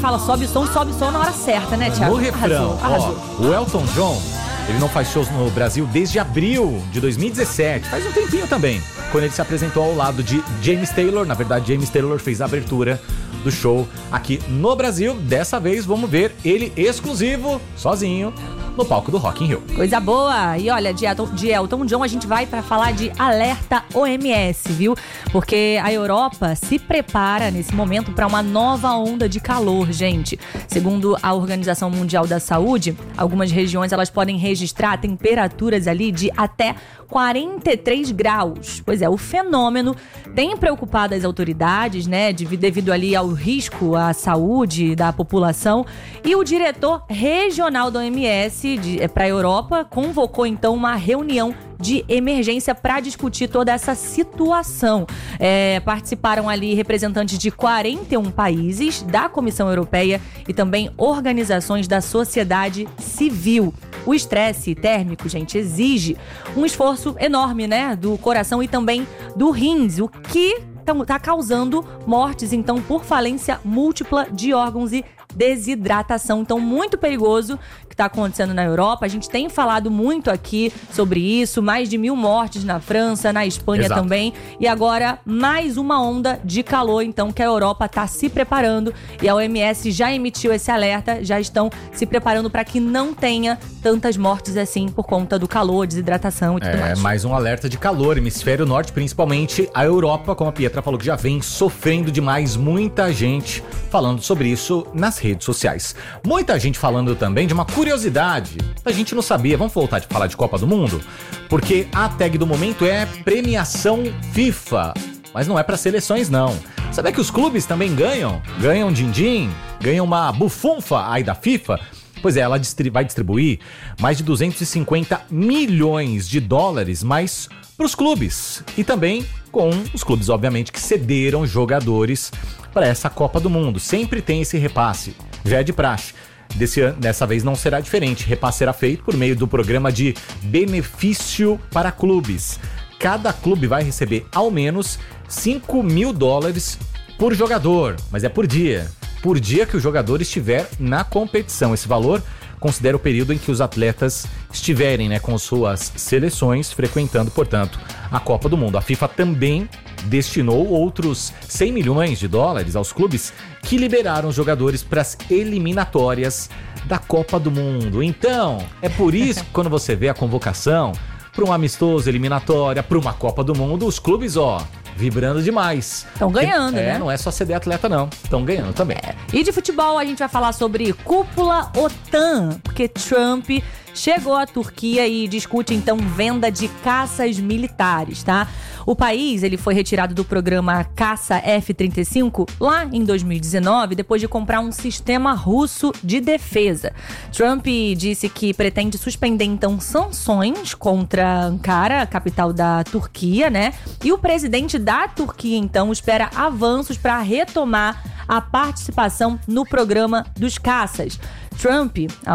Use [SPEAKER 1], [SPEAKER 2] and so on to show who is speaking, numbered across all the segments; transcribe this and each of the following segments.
[SPEAKER 1] fala sobe o som na hora certa, né, Thiago?
[SPEAKER 2] No refrão,
[SPEAKER 1] arrasou.
[SPEAKER 2] O Elton John, ele não faz shows no Brasil desde abril de 2017, faz um tempinho também, quando ele se apresentou ao lado de James Taylor. Na verdade, James Taylor fez a abertura do show aqui no Brasil. Dessa vez vamos ver ele exclusivo, sozinho, no palco do Rock in Rio.
[SPEAKER 1] Coisa boa! E olha, de Elton John a gente vai para falar de alerta OMS, viu? Porque a Europa se prepara nesse momento para uma nova onda de calor, gente. Segundo a Organização Mundial da Saúde, algumas regiões elas podem registrar temperaturas ali de até 43 graus. Pois é, o fenômeno tem preocupado as autoridades, né, devido ali ao risco à saúde da população. E o diretor regional da OMS para a Europa convocou então uma reunião de emergência para discutir toda essa situação. Participaram ali representantes de 41 países, da Comissão Europeia e também organizações da sociedade civil. O estresse térmico, gente, exige um esforço enorme, né, do coração e também do rins, o que está causando mortes, então, por falência múltipla de órgãos e desidratação. Então, muito perigoso que está acontecendo na Europa. A gente tem falado muito aqui sobre isso. Mais de 1.000 mortes na França, na Espanha também. E agora, mais uma onda de calor, então, que a Europa está se preparando. E a OMS já emitiu esse alerta. Já estão se preparando para que não tenha tantas mortes assim por conta do calor, desidratação e tudo mais.
[SPEAKER 2] Mais um alerta de calor. Hemisfério Norte, principalmente a Europa, como a Pietra falou, que já vem sofrendo demais. Muita gente falando sobre isso nas redes sociais. Muita gente falando também de uma curiosidade. A gente não sabia. Vamos voltar a falar de Copa do Mundo? Porque a tag do momento é premiação FIFA. Mas não é para seleções, não. Sabia que os clubes também ganham? Ganham din-din? Ganham uma bufunfa aí da FIFA? Pois é, ela vai distribuir mais de 250 milhões de dólares mais para os clubes. E também com os clubes, obviamente, que cederam jogadores para essa Copa do Mundo. Sempre tem esse repasse, já é de praxe. Dessa vez não será diferente. Repasse será feito por meio do programa de benefício para clubes. Cada clube vai receber ao menos 5 mil dólares por jogador, mas é por dia. Por dia que o jogador estiver na competição. Esse valor considera o período em que os atletas estiverem, né, com suas seleções, frequentando, portanto, a Copa do Mundo. A FIFA também destinou outros 100 milhões de dólares aos clubes que liberaram os jogadores para as eliminatórias da Copa do Mundo. Então, é por isso que quando você vê a convocação para um amistoso, eliminatória, para uma Copa do Mundo, os clubes, vibrando demais.
[SPEAKER 1] Estão ganhando, né?
[SPEAKER 2] Não é só ceder atleta, não. Estão ganhando também.
[SPEAKER 1] E de futebol, a gente vai falar sobre cúpula OTAN, porque Trump chegou à Turquia e discute, então, venda de caças militares, tá? O país, ele foi retirado do programa Caça F-35 lá em 2019, depois de comprar um sistema russo de defesa. Trump disse que pretende suspender, então, sanções contra Ankara, a capital da Turquia, né? E o presidente da Turquia, então, espera avanços para retomar a participação no programa dos caças. Trump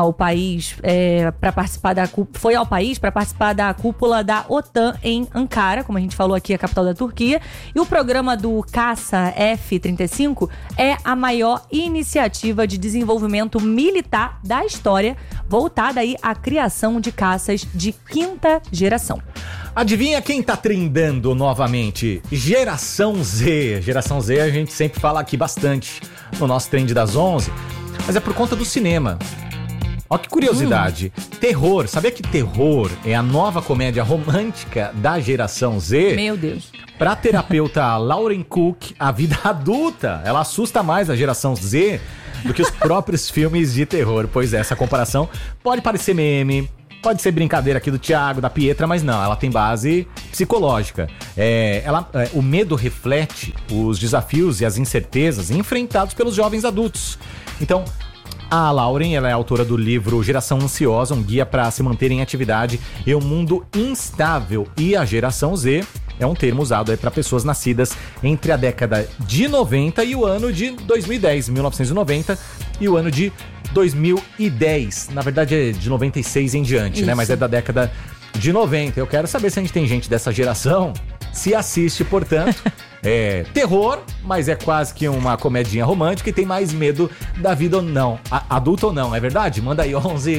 [SPEAKER 1] foi ao país para participar da cúpula da OTAN em Ankara, como a gente falou aqui, a capital da Turquia. E o programa do caça F-35 é a maior iniciativa de desenvolvimento militar da história, voltada aí à criação de caças de quinta geração.
[SPEAKER 2] Adivinha quem tá trendando novamente? Geração Z. Geração Z a gente sempre fala aqui bastante no nosso trend das 11, mas é por conta do cinema. Ó que curiosidade. Terror. Sabia que terror é a nova comédia romântica da geração Z?
[SPEAKER 1] Meu Deus.
[SPEAKER 2] Pra terapeuta Lauren Cook, a vida adulta, ela assusta mais a geração Z do que os próprios filmes de terror. Pois é, essa comparação pode parecer meme, pode ser brincadeira aqui do Thiago, da Pietra, mas não, ela tem base psicológica. O medo reflete os desafios e as incertezas enfrentados pelos jovens adultos. Então, a Lauren, ela é autora do livro Geração Ansiosa, um guia para se manter em atividade em um mundo instável. E a geração Z é um termo usado para pessoas nascidas entre a década de 90 e o ano de 2010, 1990 e o ano de 2010. Na verdade é de 96 em diante, né? Mas é da década de 90. Eu quero saber se a gente tem gente dessa geração, se assiste, portanto, terror, mas é quase que uma comedinha romântica e tem mais medo da vida ou não. Adulto ou não, é verdade? Manda aí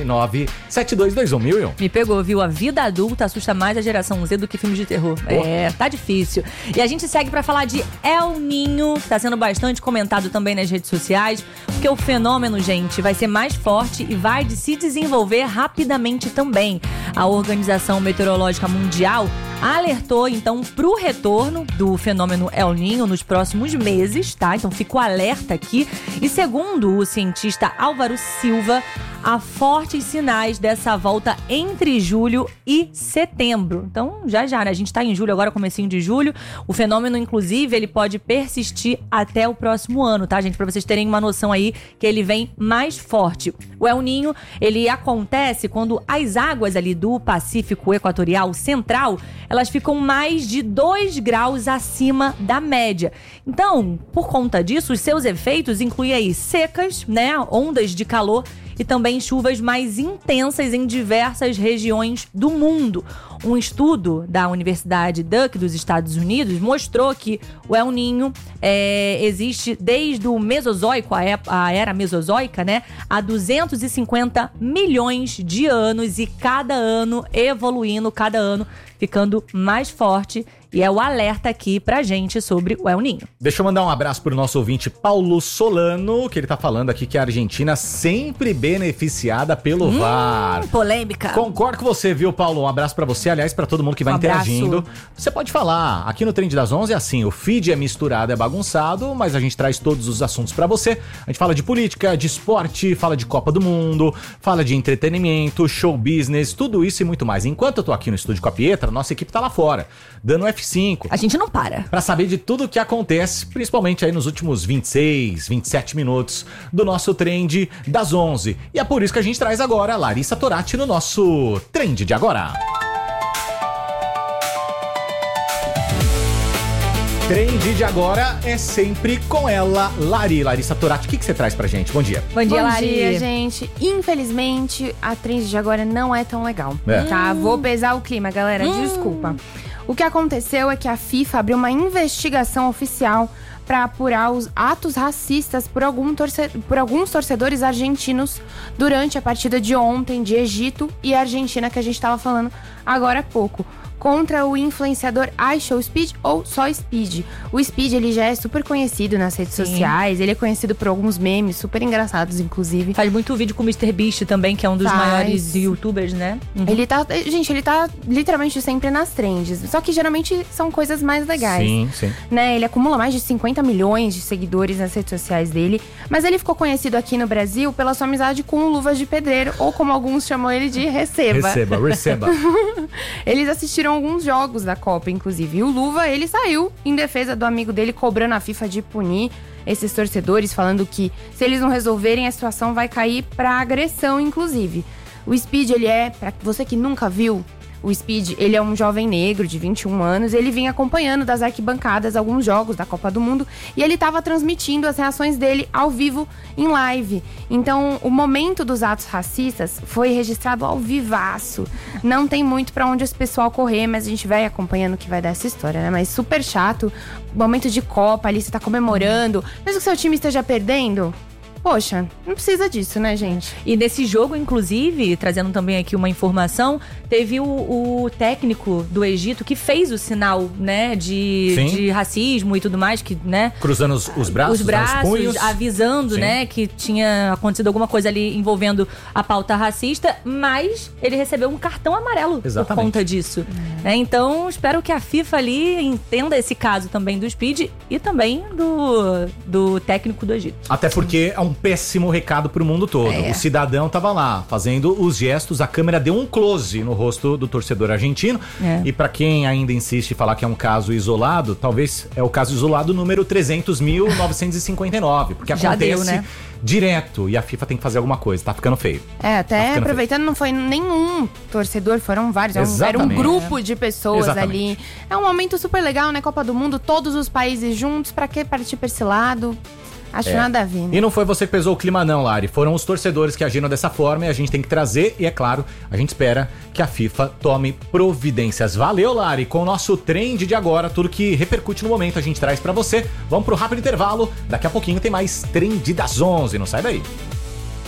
[SPEAKER 2] 11-97221.
[SPEAKER 1] Me pegou, viu? A vida adulta assusta mais a geração Z do que filmes de terror. Tá difícil. E a gente segue pra falar de El Niño, que tá sendo bastante comentado também nas redes sociais, porque o fenômeno, gente, vai ser mais forte e vai se desenvolver rapidamente também. A Organização Meteorológica Mundial alertou, então, pro retorno do fenômeno El Niño nos próximos meses, tá? Então, fica o alerta aqui. E segundo o cientista Álvaro Silva, há fortes sinais dessa volta entre julho e setembro. Então, já, né? A gente tá em julho agora, comecinho de julho. O fenômeno, inclusive, ele pode persistir até o próximo ano, tá, gente? Pra vocês terem uma noção aí que ele vem mais forte. O El Niño, ele acontece quando as águas ali do Pacífico Equatorial Central, elas ficam mais de 2 graus acima da média. Então, por conta disso, os seus efeitos incluem aí secas, né? Ondas de calor e também chuvas mais intensas em diversas regiões do mundo. Um estudo da Universidade Duke dos Estados Unidos mostrou que o El Niño existe desde o Mesozoico, a era Mesozoica, né? Há 250 milhões de anos e cada ano evoluindo, cada ano ficando mais forte. E é o alerta aqui pra gente sobre o El Niño.
[SPEAKER 2] Deixa eu mandar um abraço pro nosso ouvinte Paulo Solano, que ele tá falando aqui que a Argentina sempre beneficiada pelo VAR.
[SPEAKER 1] Polêmica.
[SPEAKER 2] Concordo com você, viu, Paulo? Um abraço pra você, aliás, pra todo mundo que vai interagindo. Você pode falar, aqui no Trend das 11 é assim, o feed é misturado, é bagunçado, mas a gente traz todos os assuntos pra você. A gente fala de política, de esporte, fala de Copa do Mundo, fala de entretenimento, show business, tudo isso e muito mais. Enquanto eu tô aqui no estúdio com a Pietra, nossa equipe tá lá fora, dando F5.
[SPEAKER 1] A gente não para.
[SPEAKER 2] Pra saber de tudo o que acontece, principalmente aí nos últimos 26, 27 minutos do nosso Trend das 11. E é por isso que a gente traz agora a Larissa Torati no nosso Trend de Agora. Trend de Agora é sempre com ela, Larissa Torati. O que você traz pra gente? Bom dia.
[SPEAKER 3] Bom dia, gente. Infelizmente, a Trend de Agora não é tão legal. Tá? Vou pesar o clima, galera. Desculpa. O que aconteceu é que a FIFA abriu uma investigação oficial para apurar os atos racistas por alguns torcedores argentinos durante a partida de ontem de Egito e Argentina, que a gente estava falando agora há pouco, contra o influenciador iShowSpeed ou só Speed. O Speed, ele já é super conhecido nas redes sociais, ele é conhecido por alguns memes super engraçados, inclusive.
[SPEAKER 1] Faz muito vídeo com o MrBeast também, que é um dos maiores youtubers, né?
[SPEAKER 3] Ele tá literalmente sempre nas trends, só que geralmente são coisas mais legais.
[SPEAKER 2] Sim.
[SPEAKER 3] Né? Ele acumula mais de 50 milhões de seguidores nas redes sociais dele, mas ele ficou conhecido aqui no Brasil pela sua amizade com o Luvas de Pedreiro, ou como alguns chamam ele de Receba.
[SPEAKER 2] Receba.
[SPEAKER 3] Eles assistiram alguns jogos da Copa, inclusive. E o Luva, ele saiu em defesa do amigo dele, cobrando a FIFA de punir esses torcedores, falando que se eles não resolverem, a situação vai cair pra agressão, inclusive. O Speed, ele pra você que nunca viu, o Speed, ele é um jovem negro de 21 anos, ele vinha acompanhando das arquibancadas alguns jogos da Copa do Mundo e ele estava transmitindo as reações dele ao vivo em live. Então, o momento dos atos racistas foi registrado ao vivaço. Não tem muito pra onde esse pessoal correr, mas a gente vai acompanhando o que vai dar essa história, né? Mas super chato, momento de Copa ali, você tá comemorando, mesmo que seu time esteja perdendo. Poxa, não precisa disso, né, gente?
[SPEAKER 1] E nesse jogo, inclusive, trazendo também aqui uma informação, teve o técnico do Egito que fez o sinal, né, de racismo e tudo mais, que, né?
[SPEAKER 2] Cruzando os braços,
[SPEAKER 1] os
[SPEAKER 2] punhos.
[SPEAKER 1] Avisando, né, que tinha acontecido alguma coisa ali envolvendo a pauta racista, mas ele recebeu um cartão amarelo por conta disso. Né? Então, espero que a FIFA ali entenda esse caso também do Speed e também do técnico do Egito.
[SPEAKER 2] Até porque é um péssimo recado pro mundo todo. O cidadão tava lá fazendo os gestos, a câmera deu um close no rosto do torcedor argentino. E pra quem ainda insiste em falar que é um caso isolado, talvez é o caso isolado número 300.959, porque
[SPEAKER 1] já
[SPEAKER 2] acontece
[SPEAKER 1] deu, né?
[SPEAKER 2] direto e a FIFA tem que fazer alguma coisa, tá ficando feio.
[SPEAKER 3] Até aproveitando, não foi nenhum torcedor, foram vários, era um grupo de pessoas ali. É um momento super legal, né? Copa do Mundo, todos os países juntos, pra que partir pra esse lado? Acho nada a ver, né?
[SPEAKER 2] E não foi você que pesou o clima não, Lari. Foram os torcedores que agiram dessa forma e a gente tem que trazer. E é claro, a gente espera que a FIFA tome providências. Valeu, Lari. Com o nosso trend de agora, tudo que repercute no momento a gente traz pra você. Vamos pro rápido intervalo. Daqui a pouquinho tem mais Trend das 11. Não sai daí.